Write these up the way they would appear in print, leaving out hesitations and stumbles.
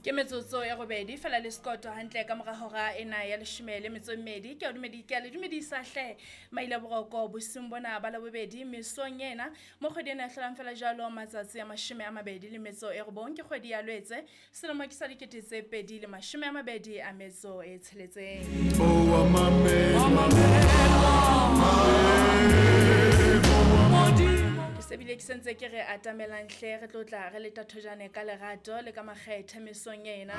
Ke metsotso ya robedi fela le skoto hantle ka mora hora ena ya leshome le metso e mmedi ke a dumedisa hle maila boroko boseng bona ba la bobedi mesong ena mo kgweding ya hlolang fela jalo matsatsi a mashome a mabedi le metso e robong ke kgwedi ya Lwetse selemo ke sa dikete tse pedi le mashome a mabedi a metso e tsheletseng. Sebile ke sentse ke re atamelang hle re tlotla re le tathojane ka lerato le ka makgethe mesong ena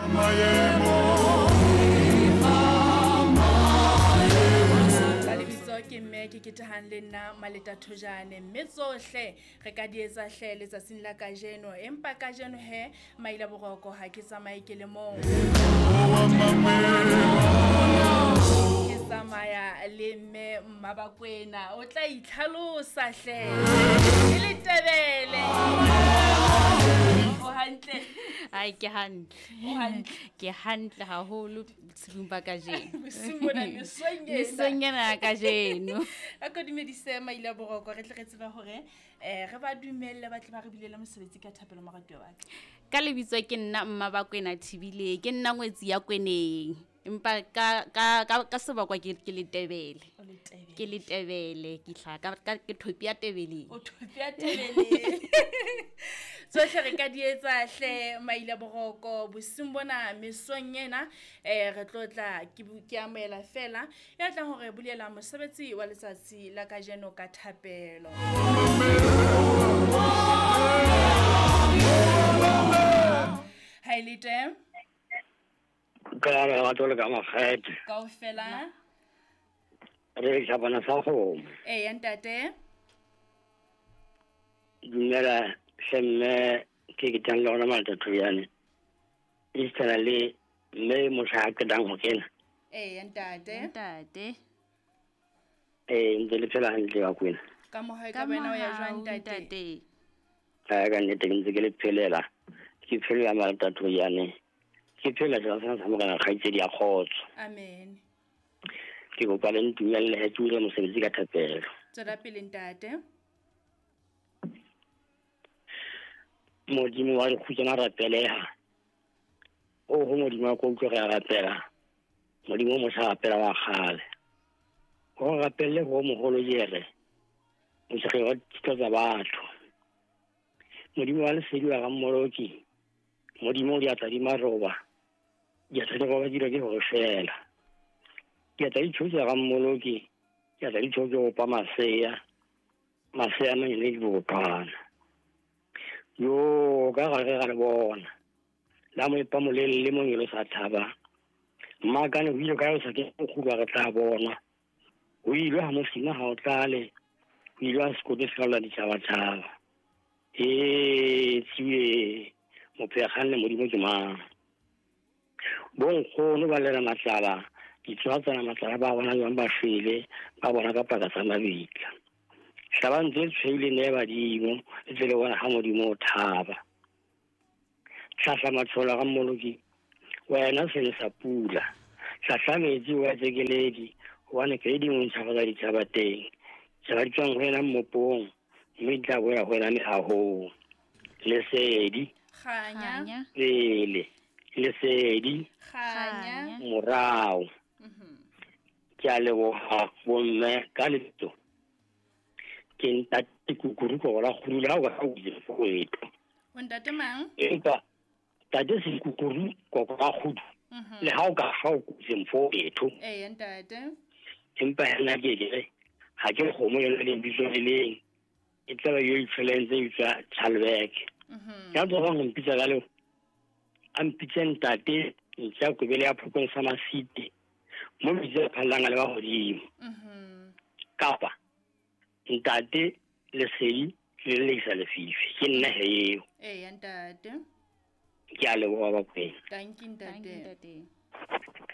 lebitso ke mme ke ketehang le nna maleta thojane mme tsohle re ka di etsa hle letsatsing la kajeno empa kajeno he maila boroko ha ke tsamaye ke le mong ke tsamaya le mme Mmabakwena o tla itlhalosa hle le tebele o hantle ai ke hantle haholo tsibumba kajeno Simbona mesonyana kajeno a ka dumedise maila boroko re tle re tseba hore re ba dumelle ba tle ba re bilele mosebetsi ka thapelo moratuwa wa ka lebitso ke nna Mmabakwena Thibile ke nna ngwetsi ya Kweneng empa ka sebakwa ke le Tebele ke le Tebele ke tla ka ke thopi ya Tebele o thopi ya Tebele tsohle re ka di etsa hle maila boroko boseng bona mesong ena re tlotla ke amoela fela ya tla hore bulela mosebetsi wa letsatsi la kajeno ka thapelo Hailite ka re wa tole ka makgethe kaofela re tshapana sa go ya ntate dumela shemme ke tang lona malta tuyane istana le me moshaka dang ho kena ya ntate ntse le phela hantle wa kwena ka mohae ka bana ya jwang ntate ka nnete ke ntse ke le phelela ke phela malta tuyane ke phela sa mo kana khaitse dia khotso amen ke go pala ntumelle he tsule mosebetsi ka thapelo tsela pele ntate modimo wa khutshana rapeleha ho modimo wa ko utlwe ga rapela modimo mo sa rapela wa khale ho rapelle ho moholo jere mo se re tsa batho modimo wa le sediwa ga mmoloki modimo di atla di maroba ya tsene go ba dira ke go fela ke tla ithusa ga mmoloki ke tla ithusa go pa masea a mane le bopana yo ga ga re bona la mo ipa molele le mo yelo sa thaba mmaka ne o ile ka o sa ke go ga tla bona o ile ha mo sina ha o tlale o ile a skote se la di tshaba tsiwe mo pegane mo di mo tsama bon go no ba le matlala ke tswatsana matlala ba bona ba ba fele ba bona ka paka sa mabitla hlabang tse tshwele ne ba dimo le le bona ha mo di mo thaba tlhahla matshola ga mmoloki wena se le sa pula tlhahla metsi wa tsekeledi wane ke di mo ntshaba ga di tshaba teng tsaba di tswang wena mmopong mme tla boya wena le aho lesedi khanya lesedi khanya morao ke a leboga bomme ka letso ke nta tikukuru go la khurula ga go di foeto ntate mang empa tate se kukuru go ga khudu le ha o ka fa o se mfoeto ntate empa hela ke ha ke go mo le bitso le e tla yo itselenze itsa Chalbeck ya go go mpitsa ga le ampitsen tate ntsa go bele ya phokong sa masiti mo bitse phalanga le ba godimo kapa ntate le sei le isa le fifi ke nna he ntate ke a leboga ba kwena thank you ntate